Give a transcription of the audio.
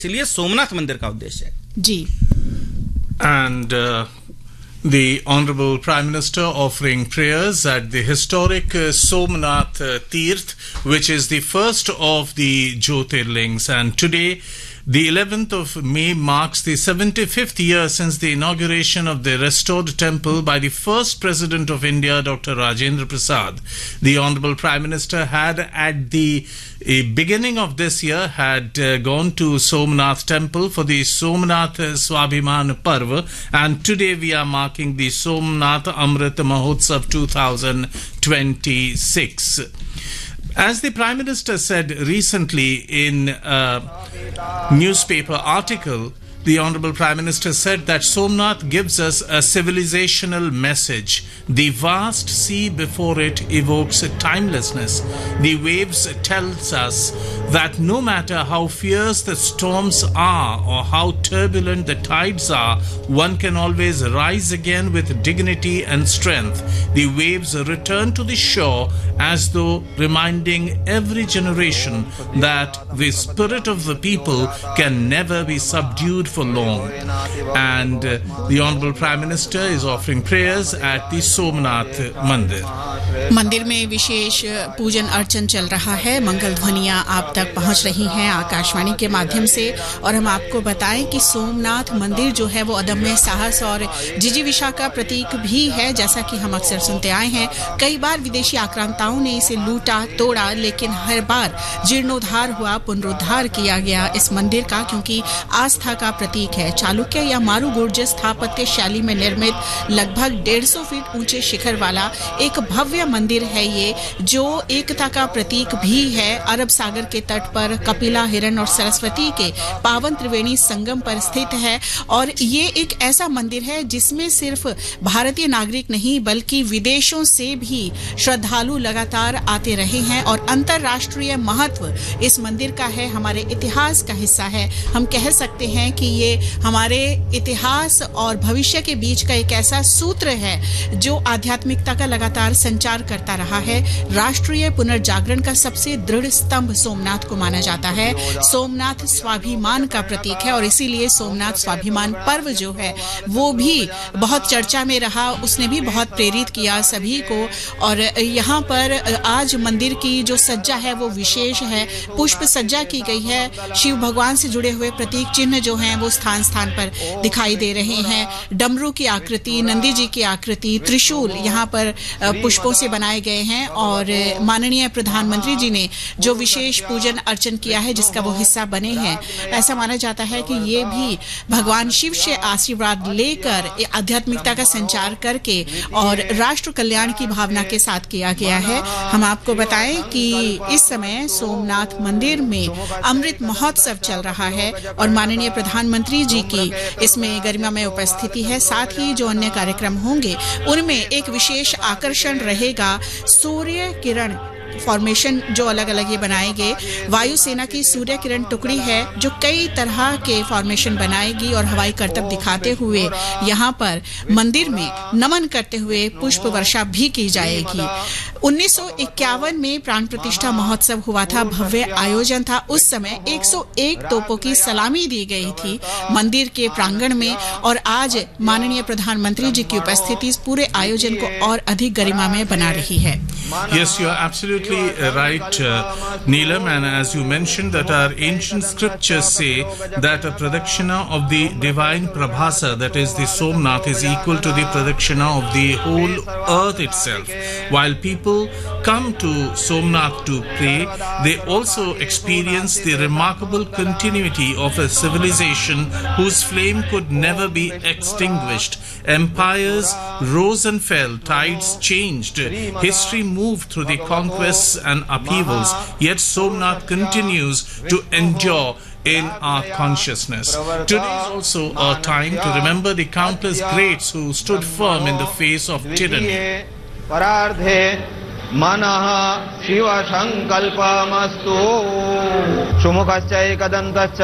इसलिए सोमनाथ मंदिर का उद्देश्य है जी। And the Honorable Prime Minister offering prayers at the historic Somnath Tirth, which is the first of the Jyotirlings. And today, the 11th of May, marks the 75th year since the inauguration of the restored temple by the first President of India, Dr. Rajendra Prasad. The Honorable Prime Minister had at the beginning of this year had gone to Somnath temple for the Somnath Swabhiman Parva, and today we are marking the Somnath Amrit Mahotsav 2026. As the Prime Minister said recently in a newspaper article, the Honorable Prime Minister said that Somnath gives us a civilizational message. The vast sea before it evokes timelessness. The waves tells us that no matter how fierce the storms are or how turbulent the tides are, one can always rise again with dignity and strength. The waves return to the shore as though reminding every generation that the spirit of the people can never be subdued for long. And the Honorable Prime Minister is offering prayers at the Somnath Mandir. मंदिर में विशेष पूजन अर्चन चल रहा है। मंगल ध्वनियां आप तक पहुंच रही हैं आकाशवाणी के माध्यम से, और हम आपको बताएं कि सोमनाथ मंदिर जो है वो अदम्य साहस और जिजीविषा का प्रतीक भी है। जैसा कि हम अक्सर सुनते आए हैं, कई बार विदेशी आक्रांताओं ने इसे लूटा तोड़ा, लेकिन हर बार जीर्णोद्धार हुआ, पुनरुद्धार किया गया इस मंदिर का, क्योंकि आस्था का प्रतीक है। चालुक्य या मारुगुर्ज स्थापत्य शैली में निर्मित लगभग 150 फीट ऊंचे शिखर वाला एक भव्य मंदिर है ये, जो एकता का प्रतीक भी है। अरब सागर के तट पर कपिला, हिरण और सरस्वती के पावन त्रिवेणी संगम पर स्थित है, और ये एक ऐसा मंदिर है जिसमें सिर्फ भारतीय नागरिक नहीं बल्कि विदेशों से भी श्रद्धालु लगातार आते रहे हैं, और अंतर्राष्ट्रीय महत्व इस मंदिर का है, हमारे इतिहास का हिस्सा है। हम कह सकते हैं कि ये हमारे इतिहास और भविष्य के बीच का एक ऐसा सूत्र है जो आध्यात्मिकता का लगातार संचार करता रहा है। राष्ट्रीय पुनर्जागरण का सबसे दृढ़ स्तंभ सोमनाथ को माना जाता है। सोमनाथ स्वाभिमान का प्रतीक है, और इसीलिए सोमनाथ स्वाभिमान पर्व जो है वो भी बहुत चर्चा में रहा। उसने भी बहुत प्रेरित किया सभी को, और यहाँ पर आज मंदिर की जो सज्जा है वो विशेष है। पुष्प सज्जा की गई है। शिव भगवान से जुड़े हुए प्रतीक चिन्ह जो हैं वो स्थान स्थान पर दिखाई दे रहे हैं। डमरू की आकृति, नंदी जी की आकृति, त्रिशूल यहाँ पर पुष्पों से बनाए गए हैं, और माननीय प्रधानमंत्री जी ने जो विशेष पूजन अर्चन किया है जिसका वो हिस्सा बने हैं। ऐसा माना जाता है कि ये भी भगवान शिव से आशीर्वाद लेकर आध्यात्मिकता का संचार करके और राष्ट्र कल्याण की भावना के साथ किया गया है। हम आपको बताएं कि इस समय सोमनाथ मंदिर में अमृत महोत्सव चल रहा है, और माननीय प्रधानमंत्री जी की इसमें गरिमामय उपस्थिति है। साथ ही जो अन्य कार्यक्रम होंगे उनमें एक विशेष आकर्षण रहेगा। सूर्य किरण फॉर्मेशन जो अलग अलग ये बनाएंगे, वायुसेना की सूर्य किरण टुकड़ी है जो कई तरह के फॉर्मेशन बनाएगी, और हवाई करतब दिखाते हुए यहाँ पर मंदिर में नमन करते हुए पुष्प वर्षा भी की जाएगी। 1951 में प्राण प्रतिष्ठा महोत्सव हुआ था, भव्य आयोजन था। उस समय 101 तोपों की सलामी दी गई थी मंदिर के प्रांगण में, और आज माननीय प्रधानमंत्री जी की उपस्थिति इस पूरे आयोजन को और अधिक गरिमामय बना रही है। Yes, you are absolutely right, Neelam, and as you mentioned that our ancient scriptures say that a pradakshina of the divine Prabhasa, that is the Somnath, is equal to the pradakshina of the whole earth itself. While people come to Somnath to pray, they also experience the remarkable continuity of a civilization whose flame could never be extinguished. Empires rose and fell, tides changed, history moved through the conquests and upheavals, yet Somnath continues to endure in our consciousness. Today is also a time to remember the countless greats who stood firm in the face of tyranny. मनः शिव संकल्पमस्तु सुमुखश्च एकदन्तश्च